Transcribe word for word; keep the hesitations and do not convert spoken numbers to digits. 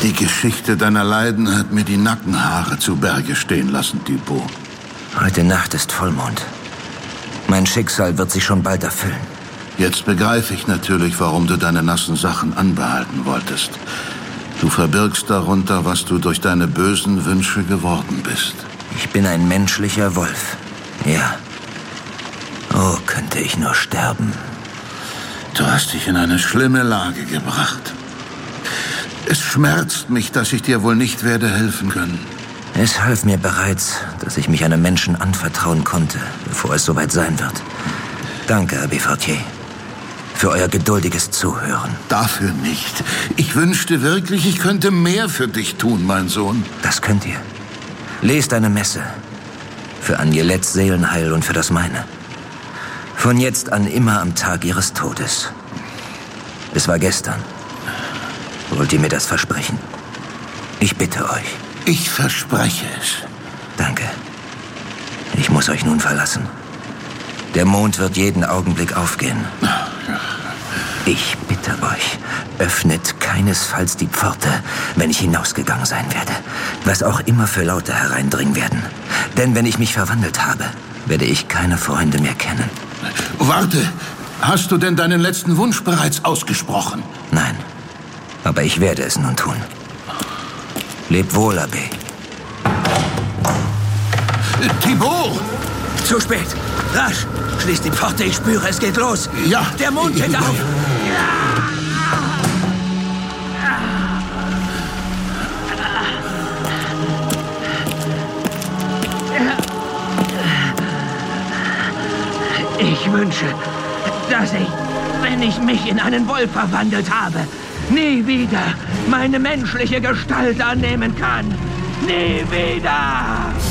Die Geschichte deiner Leiden hat mir die Nackenhaare zu Berge stehen lassen, Thibaut. Heute Nacht ist Vollmond. Mein Schicksal wird sich schon bald erfüllen. Jetzt begreife ich natürlich, warum du deine nassen Sachen anbehalten wolltest. Du verbirgst darunter, was du durch deine bösen Wünsche geworden bist. Ich bin ein menschlicher Wolf. Ja. Oh, könnte ich nur sterben. Du hast dich in eine schlimme Lage gebracht. Es schmerzt mich, dass ich dir wohl nicht werde helfen können. Es half mir bereits, dass ich mich einem Menschen anvertrauen konnte, bevor es soweit sein wird. Danke, Abbé Fortier, für euer geduldiges Zuhören. Dafür nicht. Ich wünschte wirklich, ich könnte mehr für dich tun, mein Sohn. Das könnt ihr. Lest eine Messe. Für Agnelette's Seelenheil und für das meine. Von jetzt an immer am Tag ihres Todes. Es war gestern. Wollt ihr mir das versprechen? Ich bitte euch. Ich verspreche es. Danke. Ich muss euch nun verlassen. Der Mond wird jeden Augenblick aufgehen. Ich bitte euch, öffnet keinesfalls die Pforte, wenn ich hinausgegangen sein werde. Was auch immer für Laute hereindringen werden. Denn wenn ich mich verwandelt habe, werde ich keine Freunde mehr kennen. Warte, hast du denn deinen letzten Wunsch bereits ausgesprochen? Nein, aber ich werde es nun tun. Leb wohl, Abbé. Thibaut! Zu spät! Rasch! Schließ die Pforte, ich spüre, es geht los! Ja! Der Mond geht auf! Ich wünsche, dass ich, wenn ich mich in einen Wolf verwandelt habe, nie wieder meine menschliche Gestalt annehmen kann. Nie wieder!